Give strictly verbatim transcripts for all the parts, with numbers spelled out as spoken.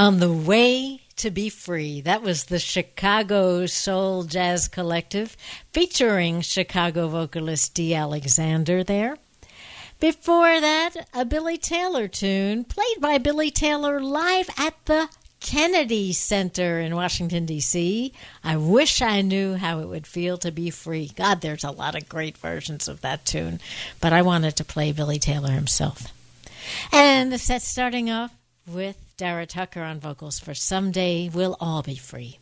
On the Way to Be Free. That was the Chicago Soul Jazz Collective featuring Chicago vocalist Dee Alexander there. Before that, a Billy Taylor tune played by Billy Taylor live at the Kennedy Center in Washington, D C I wish I knew how it would feel to be free. God, there's a lot of great versions of that tune, but I wanted to play Billy Taylor himself. And the set starting off with Dara Tucker on vocals for Someday We'll All Be Free.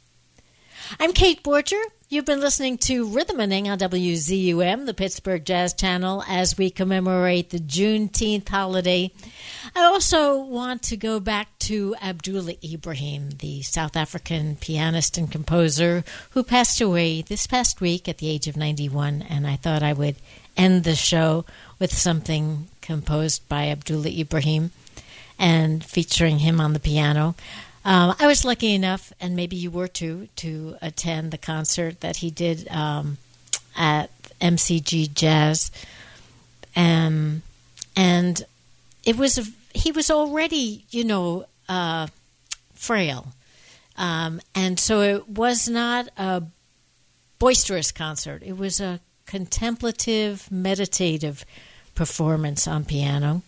I'm Kate Borcher. You've been listening to Rhythmaning on W Z U M, the Pittsburgh Jazz Channel, as we commemorate the Juneteenth holiday. I also want to go back to Abdullah Ibrahim, the South African pianist and composer who passed away this past week at the age of ninety-one, and I thought I would end the show with something composed by Abdullah Ibrahim and featuring him on the piano. Um, I was lucky enough, and maybe you were too, to attend the concert that he did um, at M C G Jazz, um, and it was a, he was already, you know, uh, frail, um, and so it was not a boisterous concert. It was a contemplative, meditative performance on piano,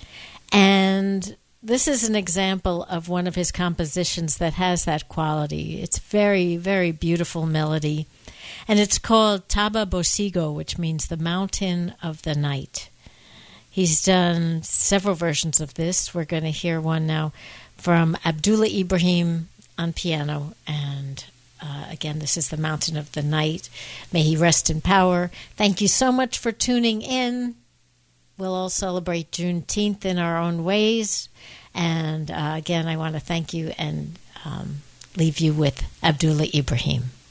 and this is an example of one of his compositions that has that quality. It's very, very beautiful melody. And it's called Taba Bosigo, which means the Mountain of the Night. He's done several versions of this. We're going to hear one now from Abdullah Ibrahim on piano. And uh, again, this is the Mountain of the Night. May he rest in power. Thank you so much for tuning in. We'll all celebrate Juneteenth in our own ways. And uh, again, I want to thank you and um, leave you with Abdullah Ibrahim.